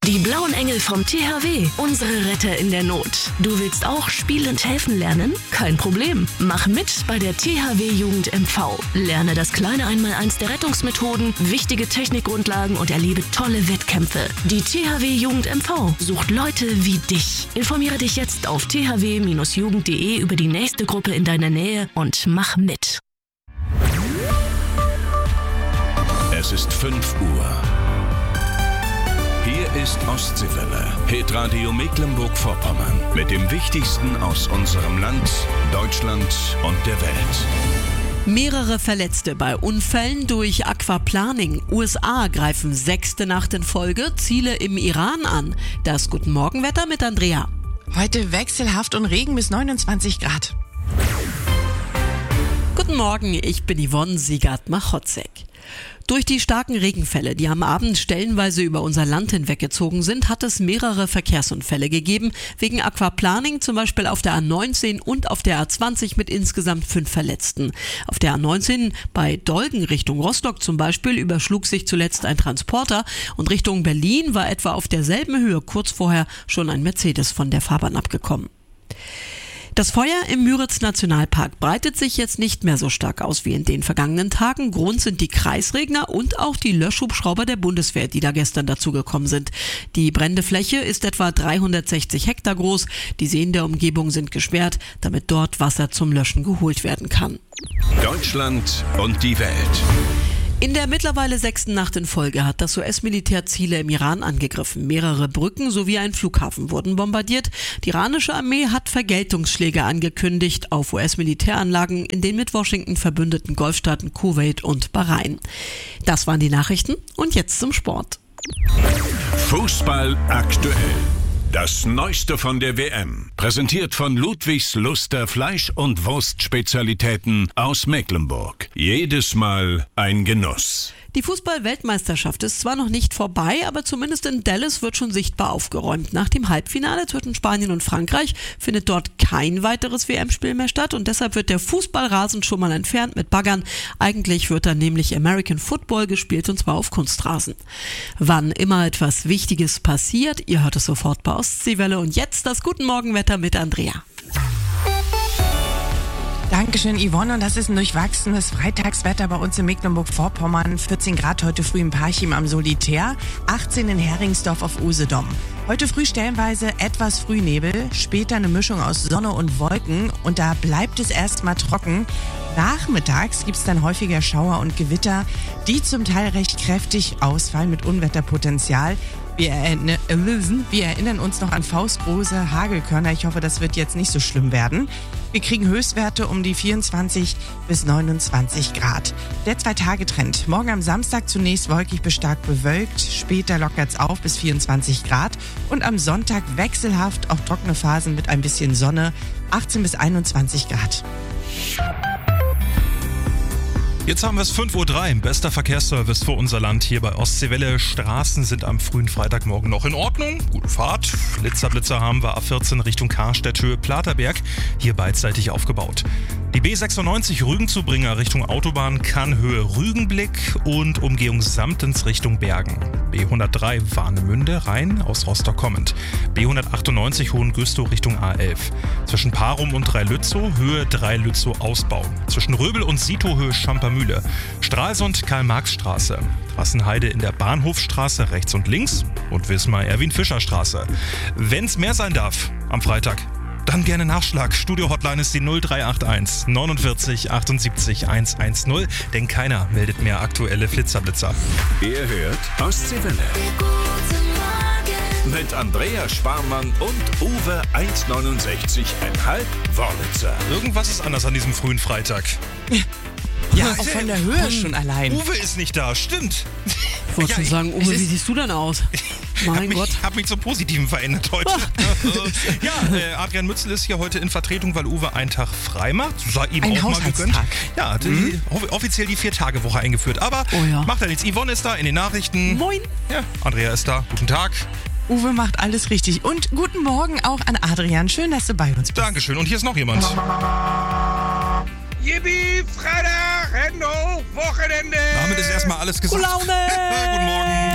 Die blauen Engel vom THW, unsere Retter in der Not. Du willst auch spielend helfen lernen? Kein Problem. Mach mit bei der THW Jugend MV. Lerne das kleine Einmaleins der Rettungsmethoden, wichtige Technikgrundlagen und erlebe tolle Wettkämpfe. Die THW Jugend MV sucht Leute wie dich. Informiere dich jetzt auf thw-jugend.de über die nächste Gruppe in deiner Nähe und mach mit. Es ist 5 Uhr. Hier ist Ostseewelle, Hitradio Mecklenburg-Vorpommern. Mit dem Wichtigsten aus unserem Land, Deutschland und der Welt. Mehrere Verletzte bei Unfällen durch Aquaplaning. USA greifen 6. Nacht in Folge Ziele im Iran an. Das Guten Morgenwetter mit Andrea. Heute wechselhaft und Regen bis 29 Grad. Guten Morgen, ich bin Yvonne Siegert-Machotzek. Durch die starken Regenfälle, die am Abend stellenweise über unser Land hinweggezogen sind, hat es mehrere Verkehrsunfälle gegeben. Wegen Aquaplaning zum Beispiel auf der A19 und auf der A20 mit insgesamt 5 Verletzten. Auf der A19 bei Dolgen Richtung Rostock zum Beispiel überschlug sich zuletzt ein Transporter und Richtung Berlin war etwa auf derselben Höhe kurz vorher schon ein Mercedes von der Fahrbahn abgekommen. Das Feuer im Müritz-Nationalpark breitet sich jetzt nicht mehr so stark aus wie in den vergangenen Tagen. Grund sind die Kreisregner und auch die Löschhubschrauber der Bundeswehr, die da gestern dazugekommen sind. Die brennende Fläche ist etwa 360 Hektar groß. Die Seen der Umgebung sind gesperrt, damit dort Wasser zum Löschen geholt werden kann. Deutschland und die Welt. In der mittlerweile 6. Nacht in Folge hat das US-Militär Ziele im Iran angegriffen. Mehrere Brücken sowie ein Flughafen wurden bombardiert. Die iranische Armee hat Vergeltungsschläge angekündigt auf US-Militäranlagen in den mit Washington verbündeten Golfstaaten Kuwait und Bahrain. Das waren die Nachrichten und jetzt zum Sport. Fußball aktuell. Das Neueste von der WM. Präsentiert von Ludwigs Luster Fleisch- und Wurstspezialitäten aus Mecklenburg. Jedes Mal ein Genuss. Die Fußball-Weltmeisterschaft ist zwar noch nicht vorbei, aber zumindest in Dallas wird schon sichtbar aufgeräumt. Nach dem Halbfinale zwischen Spanien und Frankreich findet dort kein weiteres WM-Spiel mehr statt und deshalb wird der Fußballrasen schon mal entfernt mit Baggern. Eigentlich wird da nämlich American Football gespielt und zwar auf Kunstrasen. Wann immer etwas Wichtiges passiert, ihr hört es sofort bei Ostseewelle und jetzt das Guten Morgenwetter mit Andrea. Dankeschön, Yvonne. Und das ist ein durchwachsenes Freitagswetter bei uns in Mecklenburg-Vorpommern. 14 Grad heute früh in Parchim am Solitär, 18 in Heringsdorf auf Usedom. Heute früh stellenweise etwas Frühnebel, später eine Mischung aus Sonne und Wolken und da bleibt es erstmal trocken. Nachmittags gibt es dann häufiger Schauer und Gewitter, die zum Teil recht kräftig ausfallen mit Unwetterpotenzial. Wir erinnern uns noch an faustgroße Hagelkörner. Ich hoffe, das wird jetzt nicht so schlimm werden. Wir kriegen Höchstwerte um die 24 bis 29 Grad. Der 2-Tage-Trend. Morgen am Samstag zunächst wolkig bis stark bewölkt. Später lockert's auf bis 24 Grad. Und am Sonntag wechselhaft, auch trockene Phasen mit ein bisschen Sonne. 18 bis 21 Grad. Jetzt haben wir es 5:03 Uhr. Bester Verkehrsservice für unser Land hier bei Ostseewelle. Straßen sind am frühen Freitagmorgen noch in Ordnung. Gute Fahrt. Blitzer haben wir A14 Richtung Karstedt, Höhe Platerberg. Hier beidseitig aufgebaut. Die B96 Rügen-Zubringer Richtung Autobahn kann Höhe Rügenblick und Umgehung Samtens Richtung Bergen. B103 Warnemünde Rhein aus Rostock kommend. B198 Hohengüstow Richtung A11. Zwischen Parum und Dreilützow Höhe Dreilützow Ausbau. Zwischen Röbel und Sito Höhe Schampermühle. Stralsund Karl-Marx-Straße. Trassenheide in der Bahnhofstraße rechts und links und Wismar Erwin-Fischer-Straße. Wenn's mehr sein darf am Freitag, dann gerne Nachschlag. Studio-Hotline ist die 0381 49 78 110, denn keiner meldet mehr aktuelle Flitzerblitzer. Ihr hört Ostseewelle. Mit Andrea Sparmann und Uwe 1,69,5 Wörlitzer. Irgendwas ist anders an diesem frühen Freitag. Ja, auch von der Höhe schon allein. Uwe ist nicht da, stimmt. Ich wollte schon sagen, Uwe, wie siehst du denn aus? Mein Gott. Ich habe mich zum Positiven verändert heute. Adrian Mützel ist hier heute in Vertretung, weil Uwe einen Tag frei macht. Sei ihm Ein auch mal gegönnt. Haushaltstag. Ja, hat offiziell die 4-Tage-Woche eingeführt. Aber macht er nichts. Yvonne ist da in den Nachrichten. Moin. Ja, Andrea ist da. Guten Tag. Uwe macht alles richtig. Und guten Morgen auch an Adrian. Schön, dass du bei uns bist. Dankeschön. Und hier ist noch jemand. Yippie, Freitag, Hände hoch, Wochenende. Damit ist erstmal alles gesagt. Gute Laune. Guten Morgen.